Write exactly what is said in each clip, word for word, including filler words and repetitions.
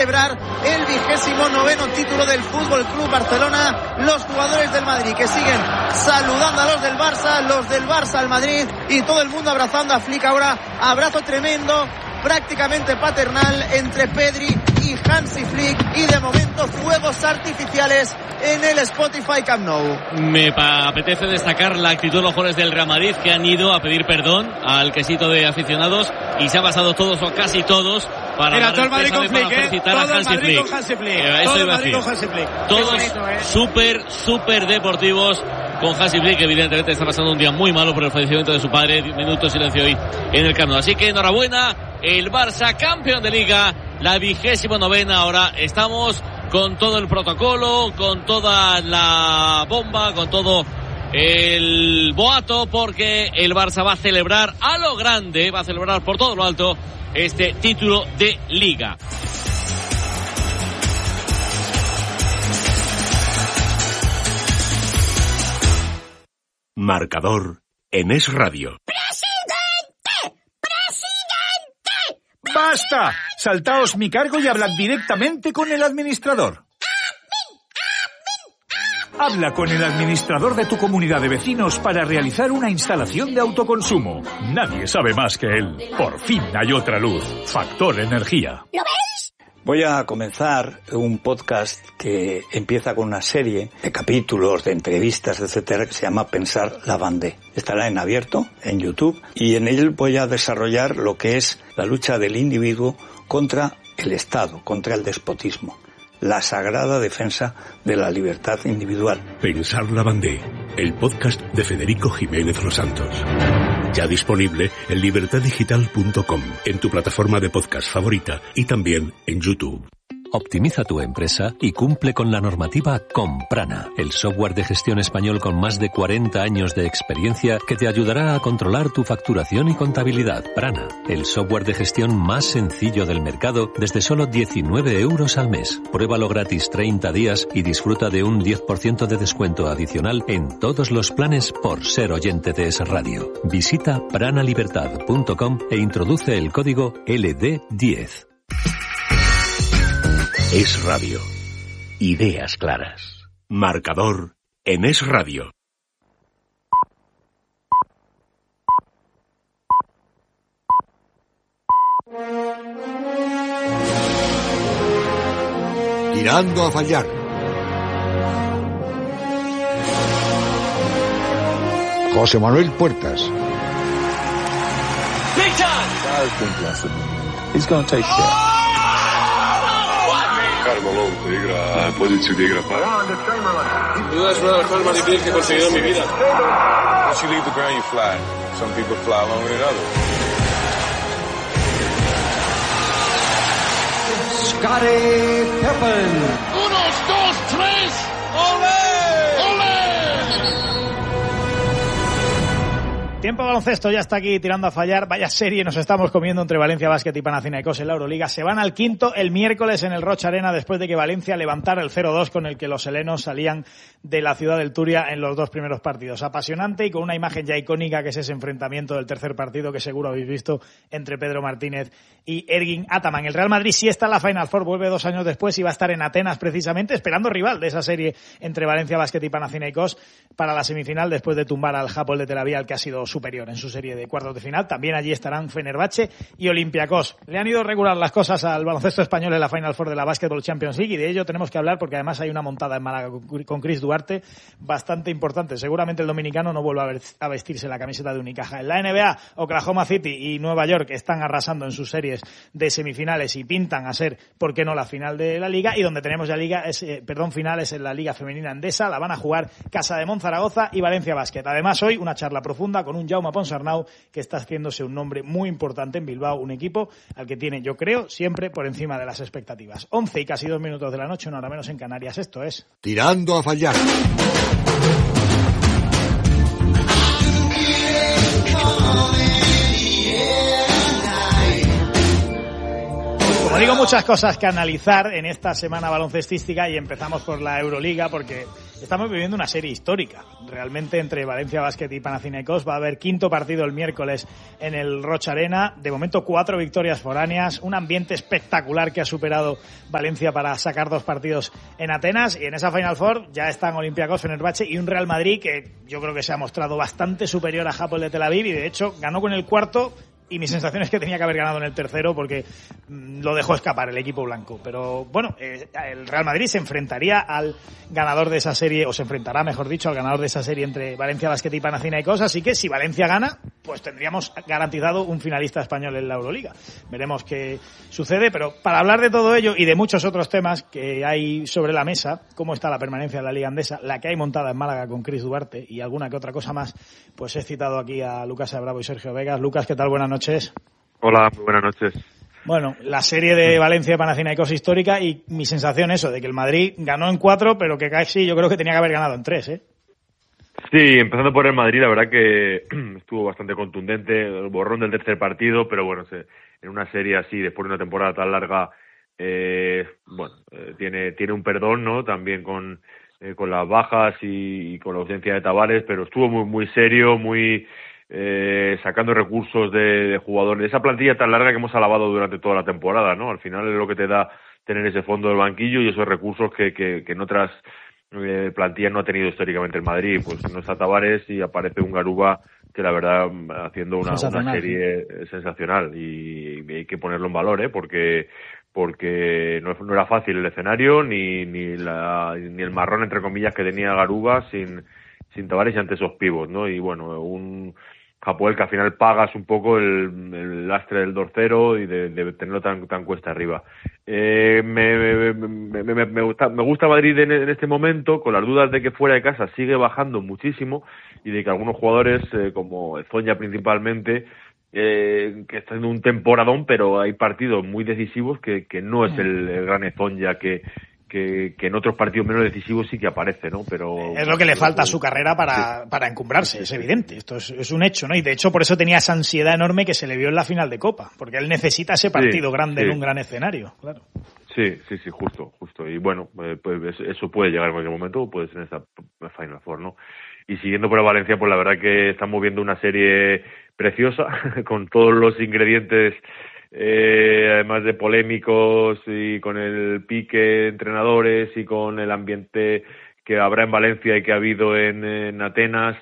celebrar el vigésimo noveno título del Fútbol Club Barcelona. Los jugadores del Madrid que siguen saludando a los del Barça, los del Barça al Madrid y todo el mundo abrazando a Flick. Ahora abrazo tremendo, prácticamente paternal entre Pedri y Hansi Flick, y de momento fuegos artificiales en el Spotify Camp Nou. Me apetece destacar la actitud de los jugadores del Real Madrid, que han ido a pedir perdón al quesito de aficionados y se han pasado todos o casi todos para, Mira, todo el Madrid con Flick, ¿eh? Todo el Madrid con Hansi Flick. Eh, todo el Madrid con Hansi Flick. Todos súper, súper deportivos con Hansi Flick, que evidentemente está pasando un día muy malo por el fallecimiento de su padre. Minuto de silencio hoy en el Camp Nou. Así que enhorabuena, el Barça campeón de Liga, la vigésimo novena. Ahora estamos con todo el protocolo, con toda la bomba, con todo el boato, porque el Barça va a celebrar a lo grande, va a celebrar por todo lo alto este título de Liga. Marcador en Es Radio. ¡Presidente! ¡Presidente! ¡Basta! Saltaos mi cargo y hablad directamente con el administrador. Habla con el administrador de tu comunidad de vecinos para realizar una instalación de autoconsumo. Nadie sabe más que él. Por fin hay otra luz. Factor Energía. ¿Lo ves? Voy a comenzar un podcast que empieza con una serie de capítulos, de entrevistas, etcétera, que se llama Pensar la Bandé. Estará en abierto, en YouTube, y en él voy a desarrollar lo que es la lucha del individuo contra el Estado, contra el despotismo. La sagrada defensa de la libertad individual. Pensar la Bandé, el podcast de Federico Jiménez Los Santos. Ya disponible en libertad digital punto com, en tu plataforma de podcast favorita y también en YouTube. Optimiza tu empresa y cumple con la normativa con Prana, el software de gestión español con más de cuarenta años de experiencia que te ayudará a controlar tu facturación y contabilidad. Prana, el software de gestión más sencillo del mercado desde solo diecinueve euros al mes. Pruébalo gratis treinta días y disfruta de un diez por ciento de descuento adicional en todos los planes por ser oyente de Es Radio. Visita prana libertad punto com e introduce el código L D diez. Es Radio. Ideas claras. Marcador en Es Radio. Tirando a fallar. José Manuel Puertas. He's going to take care. Balón, peligra, posición de grapar. Sin duda es una de las cosas más difíciles que he conseguido en mi vida. Once you leave the ground, you fly. Some people fly longer than others. Scottie Pippen. Unos, dos, tres. ¡Olé! Tiempo de baloncesto, ya está aquí tirando a fallar. Vaya serie nos estamos comiendo entre Valencia Basket y Panathinaikos en la Euroliga. Se van al quinto el miércoles en el Roch Arena después de que Valencia levantara el cero dos con el que los helenos salían de la ciudad del Turia en los dos primeros partidos. Apasionante y con una imagen ya icónica que es ese enfrentamiento del tercer partido que seguro habéis visto entre Pedro Martínez y Ergin Ataman. El Real Madrid sí está en la Final Four, vuelve dos años después y va a estar en Atenas precisamente esperando rival de esa serie entre Valencia Basket y Panathinaikos para la semifinal después de tumbar al Hapoel de Tel Aviv, al que ha sido superior en su serie de cuartos de final. También allí estarán Fenerbahce y Olympiacos. Le han ido regular las cosas al baloncesto español en la Final Four de la Basketball Champions League y de ello tenemos que hablar porque además hay una montada en Málaga con Chris Duarte bastante importante. Seguramente el dominicano no vuelva a vestirse la camiseta de Unicaja. En la N B A, Oklahoma City y Nueva York están arrasando en sus series de semifinales y pintan a ser, ¿por qué no?, la final de la Liga, y donde tenemos ya liga es, eh, perdón, finales en la Liga Femenina Endesa. La van a jugar Casa de Monzaragoza y Valencia Basket. Además, hoy una charla profunda con un Jaume Ponsarnau que está haciéndose un nombre muy importante en Bilbao, un equipo al que tiene, yo creo, siempre por encima de las expectativas. once y casi dos minutos de la noche, una hora menos en Canarias. Esto es Tirando a fallar. Como digo, muchas cosas que analizar en esta semana baloncestística y empezamos por la Euroliga porque Estamos viviendo una serie histórica, realmente, entre Valencia Basket y Panathinaikos. Va a haber quinto partido el miércoles en el Rocha Arena. De momento, cuatro victorias foráneas, un ambiente espectacular que ha superado Valencia para sacar dos partidos en Atenas. Y en esa Final Four ya están Olympiacos, Fenerbahce y un Real Madrid que yo creo que se ha mostrado bastante superior a Hapoel de Tel Aviv, y de hecho ganó con el cuarto. Y mi sensación es que tenía que haber ganado en el tercero porque mmm, lo dejó escapar el equipo blanco. Pero bueno, eh, el Real Madrid se enfrentaría al ganador de esa serie, o se enfrentará, mejor dicho, al ganador de esa serie entre Valencia Basket y Panathinaikos. Así que si Valencia gana, pues tendríamos garantizado un finalista español en la Euroliga. Veremos qué sucede, pero para hablar de todo ello y de muchos otros temas que hay sobre la mesa, cómo está la permanencia de la Liga Andesa, la que hay montada en Málaga con Chris Duarte y alguna que otra cosa más, pues he citado aquí a Lucas Bravo y Sergio Vegas. Lucas, ¿qué tal? Buenas noches. Hola, muy buenas noches. Bueno, la serie de Valencia Panathinaikos histórica, y mi sensación eso, de que el Madrid ganó en cuatro, pero que casi yo creo que tenía que haber ganado en tres, ¿eh? Sí, empezando por el Madrid, la verdad que estuvo bastante contundente, el borrón del tercer partido, pero bueno, en una serie así, después de una temporada tan larga, eh, bueno, eh, tiene tiene un perdón, ¿no? También con eh, con las bajas y, y con la ausencia de Tavares, pero estuvo muy muy serio, muy Eh, sacando recursos de, de jugadores, de esa plantilla tan larga que hemos alabado durante toda la temporada, ¿no? Al final es lo que te da tener ese fondo del banquillo y esos recursos que, que, que en otras eh, plantillas no ha tenido históricamente el Madrid. Pues no está Tavares y aparece un Garuba que la verdad haciendo una, una serie sensacional, y, y hay que ponerlo en valor, ¿eh? Porque porque no, no era fácil el escenario ni ni la ni el marrón entre comillas que tenía Garuba sin sin Tavares y ante esos pivos, ¿no? Y bueno, un Hapoel que al final pagas un poco el, el lastre del dos cero y de, de tenerlo tan tan cuesta arriba. Eh, me, me, me, me gusta me gusta Madrid en, en este momento, con las dudas de que fuera de casa sigue bajando muchísimo y de que algunos jugadores, eh, como Ezoña principalmente, eh, que está haciendo un temporadón, pero hay partidos muy decisivos que, que no es el, el gran Ezoña que Que, que en otros partidos menos decisivos sí que aparece, ¿no? Pero es lo que le falta a su carrera para, sí. para encumbrarse, es evidente. Esto es, es un hecho, ¿no? Y de hecho por eso tenía esa ansiedad enorme que se le vio en la final de Copa, porque él necesita ese partido sí, grande sí. en un gran escenario, claro. Sí, sí, sí, justo, justo. Y bueno, eh, pues eso puede llegar en cualquier momento, puede ser en esta Final Four, ¿no? Y siguiendo por Valencia, pues la verdad que estamos viendo una serie preciosa, con todos los ingredientes, Eh, además de polémicos, y con el pique de entrenadores y con el ambiente que habrá en Valencia y que ha habido en, en Atenas.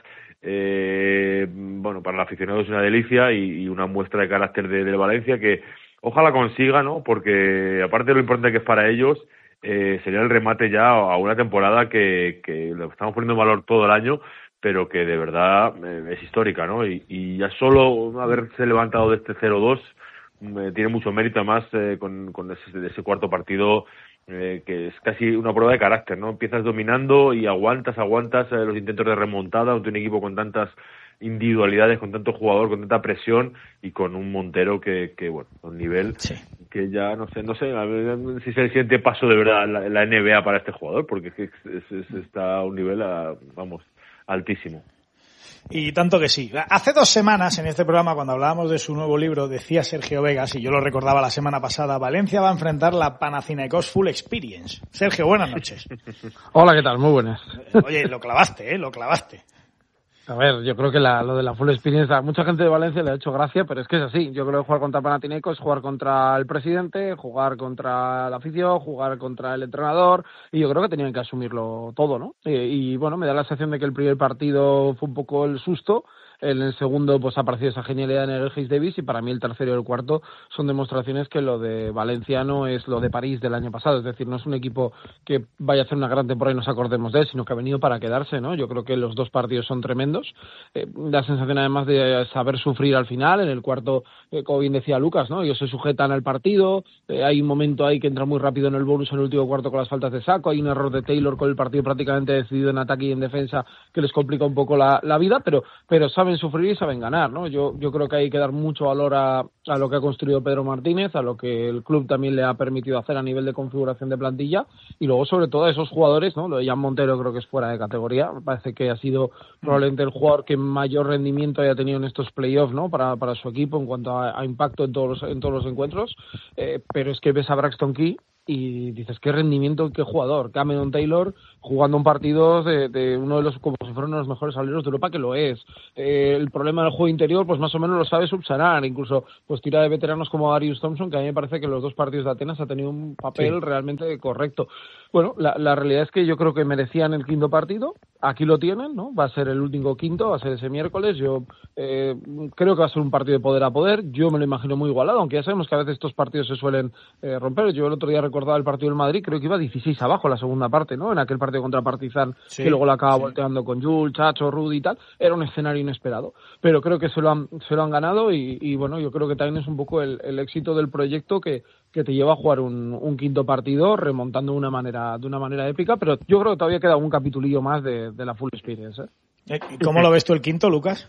Eh, bueno, para el aficionado es una delicia y, y una muestra de carácter de, de Valencia que ojalá consiga, ¿no? Porque aparte de lo importante que es para ellos, eh, sería el remate ya a una temporada que, que lo estamos poniendo en valor todo el año, pero que de verdad eh, es histórica, ¿no? Y, y ya solo haberse levantado de este cero dos Eh, tiene mucho mérito, además, eh, con, con ese, ese cuarto partido, eh, que es casi una prueba de carácter, ¿no? Empiezas dominando y aguantas, aguantas eh, los intentos de remontada ante un equipo con tantas individualidades, con tanto jugador, con tanta presión y con un Montero que, que bueno, un nivel sí. que ya no sé, no sé si es el siguiente paso de verdad la, la N B A para este jugador, porque es, es, es, está a un nivel, a, vamos, altísimo. Y tanto que sí. Hace dos semanas en este programa, cuando hablábamos de su nuevo libro, decía Sergio Vegas, y yo lo recordaba la semana pasada, Valencia va a enfrentar la Panathinaikos Full Experience. Sergio, buenas noches. Hola, ¿qué tal? Muy buenas. Oye, lo clavaste, ¿eh? Lo clavaste. A ver, yo creo que la, lo de la Full Experience a mucha gente de Valencia le ha hecho gracia, pero es que es así. Yo creo que jugar contra Panathinaikos es jugar contra el presidente, jugar contra la afición, jugar contra el entrenador, y yo creo que tenían que asumirlo todo, ¿no? Y, y bueno, me da la sensación de que el primer partido fue un poco el susto. En el segundo pues ha aparecido esa genialidad en el Hayes Davis, y para mí el tercero y el cuarto son demostraciones que lo de Valencia no es lo de París del año pasado, es decir, no es un equipo que vaya a hacer una gran temporada y nos acordemos de él, sino que ha venido para quedarse, ¿no? Yo creo que los dos partidos son tremendos, eh, da sensación además de saber sufrir al final. En el cuarto, eh, como bien decía Lucas, ¿no? Ellos se sujetan al partido, eh, hay un momento ahí que entra muy rápido en el bonus en el último cuarto con las faltas de saco, hay un error de Taylor con el partido prácticamente decidido en ataque y en defensa que les complica un poco la, la vida, pero, pero saben sufrir y saben ganar, ¿no? Yo, yo creo que hay que dar mucho valor a, a lo que ha construido Pedro Martínez, a lo que el club también le ha permitido hacer a nivel de configuración de plantilla, y luego sobre todo a esos jugadores, ¿no? Lo de Jan Montero creo que es fuera de categoría, me parece que ha sido probablemente el jugador que mayor rendimiento haya tenido en estos playoffs, ¿no? Para, para su equipo en cuanto a, a impacto en todos los, en todos los encuentros, eh, pero es que ves a Braxton Key y dices, qué rendimiento, qué jugador. Cameron Taylor jugando un partido de, de uno de los, como si fueran los mejores aleros de Europa, que lo es. Eh, el problema del juego interior, pues más o menos lo sabe subsanar. Incluso, pues tira de veteranos como Darius Thompson, que a mí me parece que en los dos partidos de Atenas ha tenido un papel sí. realmente correcto. Bueno, la, la realidad es que yo creo que merecían el quinto partido. Aquí lo tienen, ¿no? Va a ser el último quinto, va a ser ese miércoles. Yo eh, creo que va a ser un partido de poder a poder. Yo me lo imagino muy igualado, aunque ya sabemos que a veces estos partidos se suelen eh, romper. Yo el otro día recordaba el partido del Madrid, creo que iba dieciséis abajo la segunda parte, ¿no? En aquel partido contra Partizan, sí, que luego lo acaba sí. volteando con Jules, Chacho, Rudy y tal. Era un escenario inesperado. Pero creo que se lo han, se lo han ganado y, y bueno, yo creo que también es un poco el, el éxito del proyecto que, que te lleva a jugar un, un quinto partido remontando de una manera, de una manera épica, pero yo creo que todavía queda un capitulillo más de, de la Full Experience, ¿eh? ¿Cómo lo ves tú el quinto, Lucas?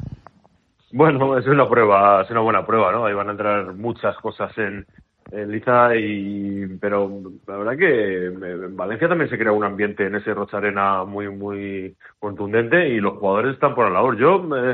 Bueno, es una prueba, es una buena prueba, ¿no? Ahí van a entrar muchas cosas en, en liza, y, pero la verdad que en Valencia también se crea un ambiente en ese Rocha Arena muy, muy contundente y los jugadores están por la labor. Yo eh,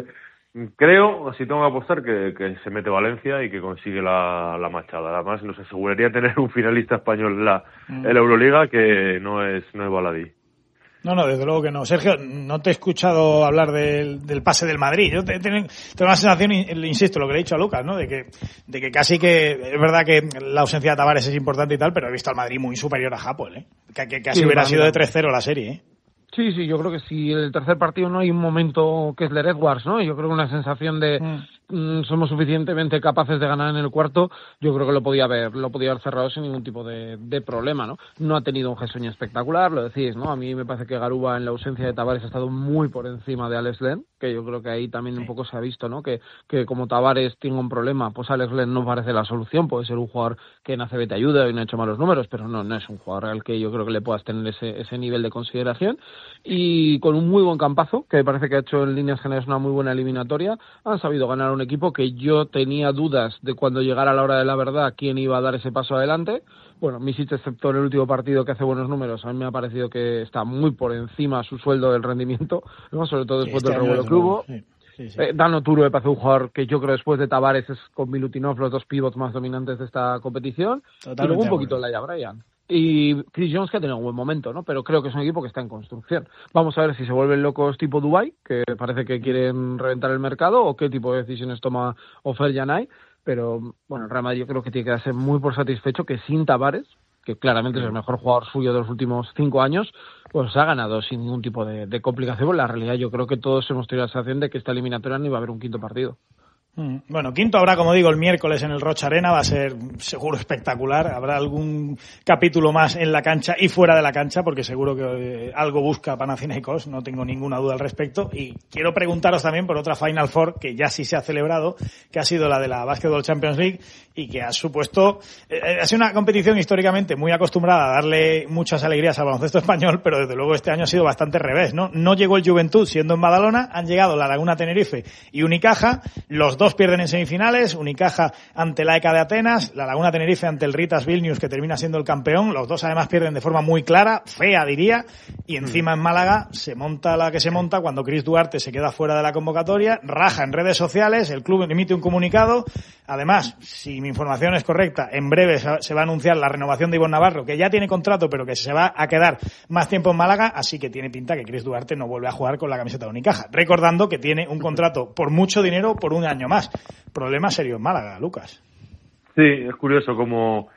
creo, si tengo que apostar, que, que se mete Valencia y que consigue la, la machada. Además, nos aseguraría tener un finalista español en la, mm. en la Euroliga que no es, no es baladí. No, no, desde luego que no. Sergio, no te he escuchado hablar del, del pase del Madrid. Yo te, te, tengo la sensación, insisto, lo que le he dicho a Lucas, ¿no? De que, de que casi que, es verdad que la ausencia de Tavares es importante y tal, pero he visto al Madrid muy superior a Japón, ¿eh? Que, que casi sí, hubiera sido de tres cero la serie, ¿eh? Sí, sí, yo creo que si en el tercer partido no hay un momento Kessler Edwards, ¿no? Yo creo que una sensación de mm. somos suficientemente capaces de ganar en el cuarto, yo creo que lo podía haber, lo podía haber cerrado sin ningún tipo de, de problema, ¿no? No ha tenido un Gessoña espectacular, lo decís, ¿no? A mí me parece que Garuba en la ausencia de Tavares ha estado muy por encima de Alex Len, que yo creo que ahí también sí. un poco se ha visto, ¿no? Que, que como Tavares tiene un problema, pues Alex Len no parece la solución, puede ser un jugador que en A C B te ayuda y no ha hecho malos números, pero no, no es un jugador al que yo creo que le puedas tener ese, ese nivel de consideración. Y con un muy buen campazo, que parece que ha hecho en líneas generales una muy buena eliminatoria, han sabido ganar un equipo que yo tenía dudas de cuando llegara la hora de la verdad quién iba a dar ese paso adelante. Bueno, Misic, excepto en el último partido que hace buenos números, a mí me ha parecido que está muy por encima su sueldo del rendimiento, ¿no? Sobre todo después sí, este del revuelo que hubo. Sí. Sí, sí. Eh, Dano Turo me parece un jugador que yo creo después de Tavares es con Milutinov los dos pivots más dominantes de esta competición. Totalmente, y luego un poquito Laia Bryan. Y Chris Jones, que ha tenido un buen momento, ¿no? Pero creo que es un equipo que está en construcción. Vamos a ver si se vuelven locos tipo Dubai, que parece que quieren reventar el mercado, o qué tipo de decisiones toma Ofer Yanai. Pero, bueno, el Real Madrid yo creo que tiene que darse muy por satisfecho que sin Tavares, que claramente es el mejor jugador suyo de los últimos cinco años, pues ha ganado sin ningún tipo de, de complicación. La realidad yo creo que todos hemos tenido la sensación de que esta eliminatoria no iba a haber un quinto partido. Bueno, quinto habrá, como digo, el miércoles en el Rocha Arena, va a ser seguro espectacular, habrá algún capítulo más en la cancha y fuera de la cancha, porque seguro que eh, algo busca Panathinaikos, no tengo ninguna duda al respecto, y quiero preguntaros también por otra Final Four que ya sí se ha celebrado, que ha sido la de la Basketball Champions League, y que ha supuesto, eh, ha sido una competición históricamente muy acostumbrada a darle muchas alegrías al baloncesto español, pero desde luego este año ha sido bastante revés, ¿no? No llegó el Juventud siendo en Badalona, han llegado la Laguna Tenerife y Unicaja, los dos Dos pierden en semifinales, Unicaja ante la E C A de Atenas, la Laguna Tenerife ante el Ritas Vilnius, que termina siendo el campeón. Los dos además pierden de forma muy clara, fea diría, y encima en Málaga se monta la que se monta cuando Chris Duarte se queda fuera de la convocatoria, raja en redes sociales, el club emite un comunicado. Además, si mi información es correcta, en breve se va a anunciar la renovación de Ivonne Navarro, que ya tiene contrato pero que se va a quedar más tiempo en Málaga, así que tiene pinta que Chris Duarte no vuelve a jugar con la camiseta de Unicaja, recordando que tiene un contrato por mucho dinero por un año más. Más. Problema serio en Málaga, Lucas. Sí, es curioso como,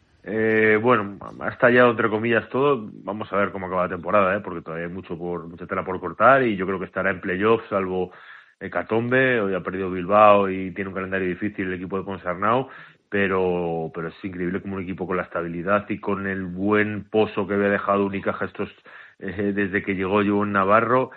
eh, bueno, ha estallado entre comillas todo. Vamos a ver cómo acaba la temporada, ¿eh? Porque todavía hay mucho por, mucha tela por cortar y yo creo que estará en playoffs, salvo hecatombe. Hoy ha perdido Bilbao y tiene un calendario difícil el equipo de Ponsarnau, pero, pero es increíble como un equipo con la estabilidad y con el buen pozo que había dejado Unicaja estos eh, desde que llegó Ivonne Navarro.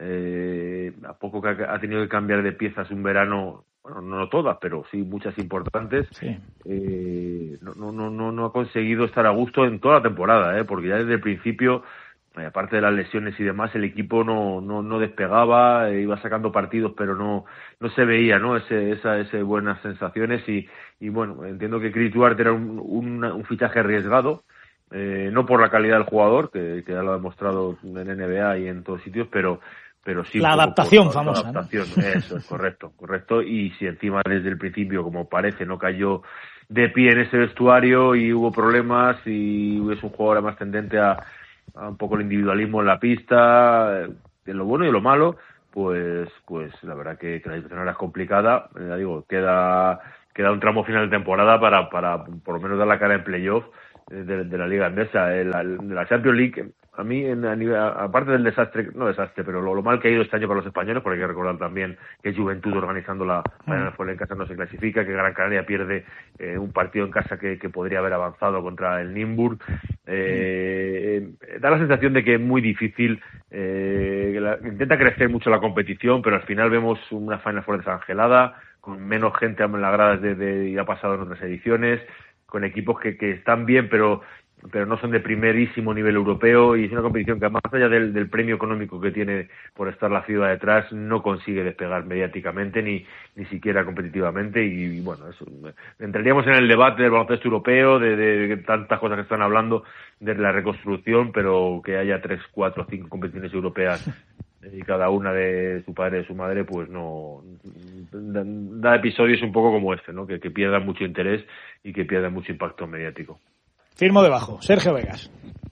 Eh, a poco que ha tenido que cambiar de piezas un verano, bueno, no todas, pero sí muchas importantes, sí. eh, no, no, no, no ha conseguido estar a gusto en toda la temporada, eh, porque ya desde el principio, eh, aparte de las lesiones y demás, el equipo no, no, no despegaba, eh, iba sacando partidos, pero no, no se veía, ¿no? Ese, esa, ese buenas sensaciones y, y bueno, entiendo que Chris Duarte era un, un, un fichaje arriesgado. Eh, no por la calidad del jugador, que, que ya lo ha demostrado en N B A y en todos sitios, pero pero sí la adaptación por, famosa, la adaptación, ¿no? Eso es correcto, correcto. Y si encima desde el principio, como parece, no cayó de pie en ese vestuario y hubo problemas y es un jugador más tendente a, a un poco el individualismo en la pista, de lo bueno y de lo malo, pues pues la verdad que, que la situación ahora es complicada. Ya digo, queda queda un tramo final de temporada para para por lo menos dar la cara en playoff de, de la Liga Andesa. La, la Champions League, a mí, en, a nivel, aparte del desastre, no desastre, pero lo, lo mal que ha ido este año para los españoles, porque hay que recordar también que Juventud organizando la Final Four en casa no se clasifica, que Gran Canaria pierde eh, un partido en casa que, que podría haber avanzado contra el Nymburk. Eh, eh, da la sensación de que es muy difícil, eh, que la, intenta crecer mucho la competición, pero al final vemos una Final Four desangelada, con menos gente en las gradas de, de, y ha pasado en otras ediciones, con equipos que, que están bien, pero pero no son de primerísimo nivel europeo, y es una competición que, más allá del, del premio económico que tiene por estar la ciudad detrás, no consigue despegar mediáticamente ni ni siquiera competitivamente. Y, y bueno, eso, entraríamos en el debate del baloncesto europeo, de, de, de tantas cosas que están hablando de la reconstrucción, pero que haya tres, cuatro, cinco competiciones europeas y cada una de su padre y de su madre, pues no da, da episodios un poco como este, ¿no? Que, que pierdan mucho interés y que pierdan mucho impacto mediático. Firmo debajo. Sergio Vegas.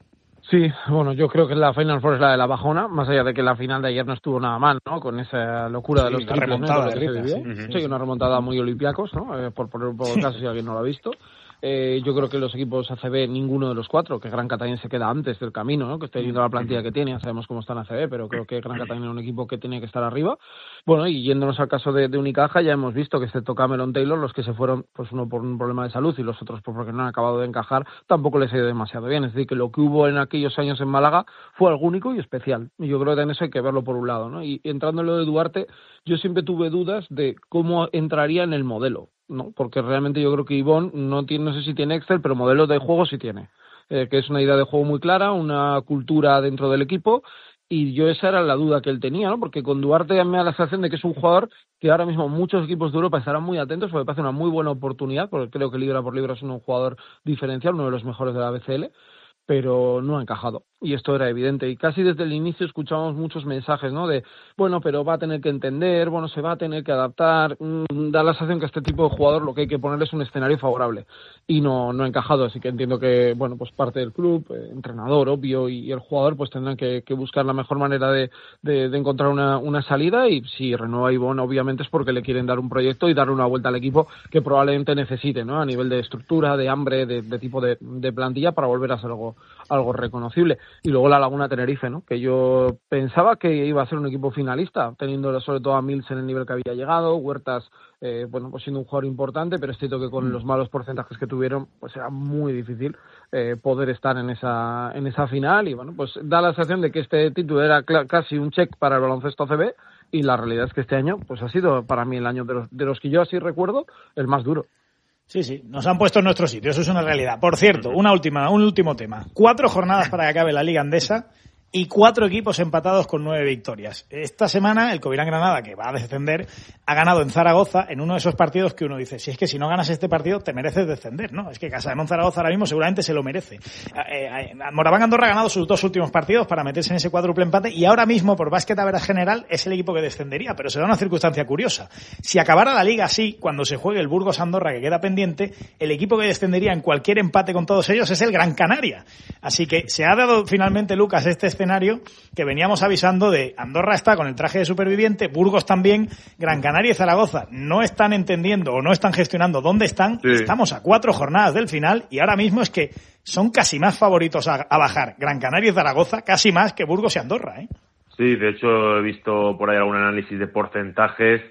Sí, bueno, yo creo que la Final Four es la de la bajona, más allá de que la final de ayer no estuvo nada mal, ¿no? Con esa locura de sí, los triples, remontada, ¿no? Que se vivió. sí. Sí, una remontada muy Olympiacos, ¿no? Eh, por poner un poco de caso si alguien no lo ha visto. Eh, yo creo que los equipos A C B, ninguno de los cuatro, que Gran Cataluña se queda antes del camino, ¿no? Que estoy viendo la plantilla que tiene, ya sabemos cómo está en A C B, pero creo que Gran Cataluña es un equipo que tiene que estar arriba. Bueno, y yéndonos al caso de, de Unicaja, ya hemos visto que excepto Cameron Taylor, los que se fueron, pues uno por un problema de salud y los otros porque no han acabado de encajar, tampoco les ha ido demasiado bien. Es decir, que lo que hubo en aquellos años en Málaga fue algo único y especial. Y yo creo que en eso hay que verlo por un lado, ¿no? Y entrando en lo de Duarte, yo siempre tuve dudas de cómo entraría en el modelo, ¿no? Porque realmente yo creo que Ivonne no tiene, no sé si tiene Excel, pero modelo de juego sí tiene, eh, que es una idea de juego muy clara, una cultura dentro del equipo, y yo esa era la duda que él tenía, ¿no? Porque con Duarte me da la sensación de que es un jugador que ahora mismo muchos equipos de Europa estarán muy atentos, porque me parece una muy buena oportunidad, porque creo que libra por libra es un jugador diferencial, uno de los mejores de la B C L, pero no ha encajado. Y esto era evidente. Y casi desde el inicio escuchábamos muchos mensajes, ¿no? De, bueno, pero va a tener que entender, bueno, se va a tener que adaptar. Mm, da la sensación que a este tipo de jugador lo que hay que poner es un escenario favorable. Y no, no ha encajado. Así que entiendo que, bueno, pues parte del club, eh, entrenador, obvio, y, y el jugador, pues tendrán que, que buscar la mejor manera de, de, de encontrar una, una salida. Y si renueva a Ivonne, obviamente es porque le quieren dar un proyecto y darle una vuelta al equipo que probablemente necesite, ¿no? A nivel de estructura, de hambre, de, de tipo de, de plantilla para volver a ser algo, algo reconocible. Y luego la Laguna Tenerife, ¿no? Que yo pensaba que iba a ser un equipo finalista, teniendo sobre todo a Mills en el nivel que había llegado, Huertas, eh, bueno, pues siendo un jugador importante, pero es cierto que con los malos porcentajes que tuvieron, pues era muy difícil eh, poder estar en esa en esa final. Y bueno, pues da la sensación de que este título era cl- casi un check para el baloncesto A C B, y la realidad es que este año, pues ha sido para mí el año de los, de los que yo así recuerdo, el más duro. Sí, sí, nos han puesto en nuestro sitio, eso es una realidad. Por cierto, una última, un último tema. Cuatro jornadas para que acabe la Liga Andesa y cuatro equipos empatados con nueve victorias. Esta semana el Covirán Granada, que va a descender, ha ganado en Zaragoza en uno de esos partidos que uno dice, si es que si no ganas este partido te mereces descender, ¿no? Es que Casademón Zaragoza ahora mismo seguramente se lo merece. Eh, eh, Moraván Andorra ha ganado sus dos últimos partidos para meterse en ese cuádruple empate y ahora mismo por básquet a veras general es el equipo que descendería, pero se da una circunstancia curiosa. Si acabara la liga así, cuando se juegue el Burgos Andorra que queda pendiente, el equipo que descendería en cualquier empate con todos ellos es el Gran Canaria. Así que se ha dado finalmente, Lucas, este escenario que veníamos avisando de Andorra está con el traje de superviviente, Burgos también, Gran Canaria y Zaragoza no están entendiendo o no están gestionando dónde están. Sí. Estamos a cuatro jornadas del final y ahora mismo es que son casi más favoritos a, a bajar Gran Canaria y Zaragoza, casi más que Burgos y Andorra, ¿eh? Sí, de hecho he visto por ahí algún análisis de porcentajes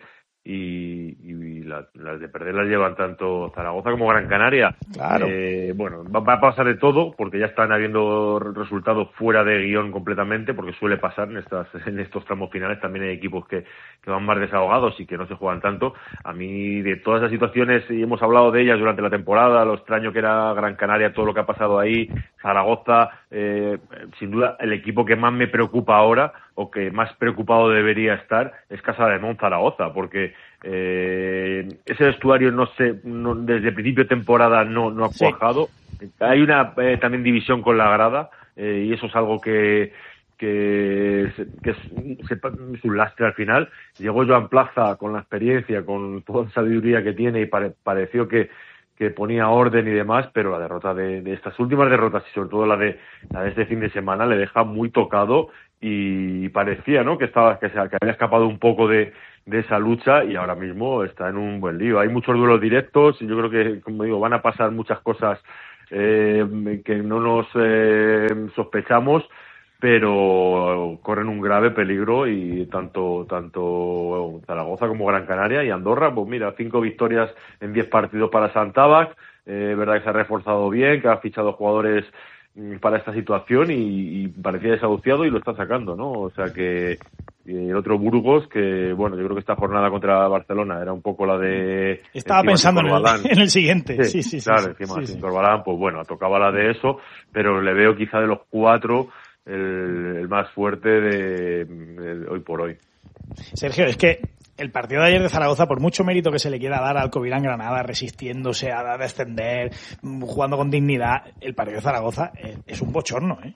y, y las la de perder las llevan tanto Zaragoza como Gran Canaria. Claro. Eh, bueno, va, va a pasar de todo porque ya están habiendo resultados fuera de guión completamente, porque suele pasar en estas en estos tramos finales. También hay equipos que, que van más desahogados y que no se juegan tanto. A mí, de todas esas situaciones, y hemos hablado de ellas durante la temporada, lo extraño que era Gran Canaria, todo lo que ha pasado ahí, Zaragoza, eh, sin duda el equipo que más me preocupa ahora o que más preocupado debería estar es Casademón Zaragoza, porque eh, ese vestuario no sé, no, desde el principio de temporada no, no ha cuajado. Sí. Hay una eh, también división con la grada eh, y eso es algo que que, que es, es un lastre al final. Llegó Joan Plaza con la experiencia, con toda la sabiduría que tiene y pare, pareció que que ponía orden y demás, pero la derrota de, de estas últimas derrotas y sobre todo la de la de este fin de semana le deja muy tocado y parecía, ¿no?, que estaba que, se, que había escapado un poco de, de esa lucha y ahora mismo está en un buen lío. Hay muchos duelos directos y yo creo que, como digo, van a pasar muchas cosas eh, que no nos eh, sospechamos, pero corren un grave peligro y tanto tanto Zaragoza como Gran Canaria y Andorra, pues mira, cinco victorias en diez partidos para Santabac, eh, verdad que se ha reforzado bien, que ha fichado jugadores para esta situación y, y parecía desahuciado y lo está sacando, ¿no? O sea que y el otro Burgos, que bueno, yo creo que esta jornada contra Barcelona era un poco la de... Estaba pensando en el, en el siguiente. Sí, sí, sí. Claro, sí, encima sí, sin sí. Corbalán, pues bueno, tocaba la de eso, pero le veo quizá de los cuatro el, el más fuerte de, de hoy por hoy. Sergio, es que el partido de ayer de Zaragoza, por mucho mérito que se le quiera dar al Covirán Granada, resistiéndose a descender, jugando con dignidad, el partido de Zaragoza es, es un bochorno, ¿eh?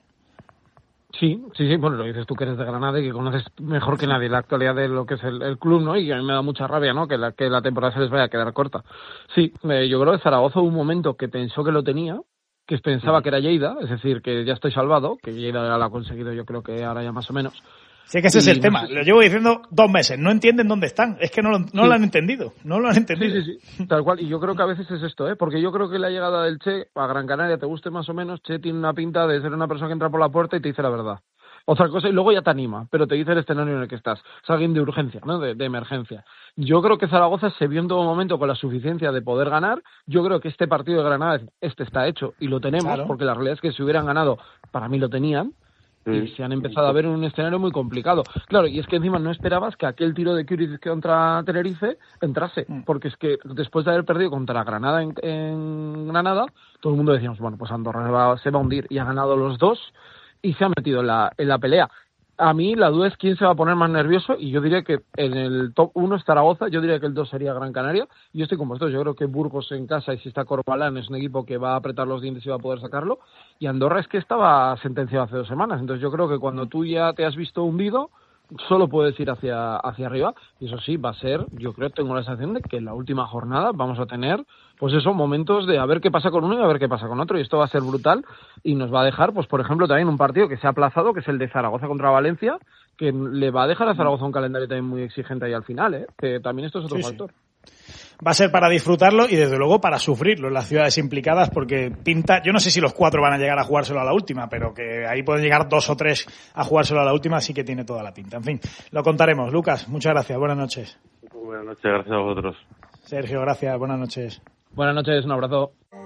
Sí, sí, sí, bueno, lo dices tú que eres de Granada y que conoces mejor que nadie la actualidad de lo que es el, el club, ¿no? Y a mí me da mucha rabia, ¿no?, que la, que la temporada se les vaya a quedar corta. Sí, eh, yo creo que Zaragoza hubo un momento que pensó que lo tenía, que pensaba que era Lleida, es decir, que ya estoy salvado, que Lleida ya lo ha conseguido, yo creo que ahora ya más o menos. Sí, que ese es el no tema. sé. Lo llevo diciendo dos meses. No entienden dónde están. Es que no lo, no Sí. lo han entendido. No lo han entendido. Sí, sí, sí, tal cual. Y yo creo que a veces es esto, ¿eh? Porque yo creo que la llegada del Che a Gran Canaria, te guste más o menos, Che tiene una pinta de ser una persona que entra por la puerta y te dice la verdad. Otra cosa, y luego ya te anima, pero te dice el escenario en el que estás. Es alguien de urgencia, ¿no? De, de emergencia. Yo creo que Zaragoza se vio en todo momento con la suficiencia de poder ganar. Yo creo que este partido de Granada, este está hecho y lo tenemos, Claro. porque la realidad es que si hubieran ganado, para mí lo tenían. Y se han empezado a ver un escenario muy complicado. Claro, y es que encima no esperabas que aquel tiro de Curiz contra Tenerife entrase, porque es que después de haber perdido contra Granada en, en Granada, todo el mundo decíamos, bueno, pues Andorra se va, se va a hundir, y ha ganado los dos y se ha metido en la, en la pelea. A mí la duda es quién se va a poner más nervioso, y yo diría que en el top uno es Zaragoza, yo diría que el dos sería Gran Canaria, y yo estoy con vosotros, yo creo que Burgos en casa, y si está Corbalán, es un equipo que va a apretar los dientes y va a poder sacarlo, y Andorra es que estaba sentenciado hace dos semanas, entonces yo creo que cuando tú ya te has visto hundido, solo puedes ir hacia, hacia arriba, y eso sí, va a ser, yo creo, tengo la sensación de que en la última jornada vamos a tener, pues eso, momentos de a ver qué pasa con uno y a ver qué pasa con otro, y esto va a ser brutal, y nos va a dejar, pues por ejemplo, también un partido que se ha aplazado, que es el de Zaragoza contra Valencia, que le va a dejar a Zaragoza un calendario también muy exigente ahí al final, ¿eh? Que también esto es otro Sí, sí. factor. Va a ser para disfrutarlo y desde luego para sufrirlo en las ciudades implicadas, porque pinta, yo no sé si los cuatro van a llegar a jugárselo a la última, pero que ahí pueden llegar dos o tres a jugárselo a la última, sí que tiene toda la pinta. En fin, lo contaremos. Lucas, muchas gracias, buenas noches. Buenas noches, gracias a vosotros. Sergio, gracias, buenas noches. Buenas noches, un abrazo.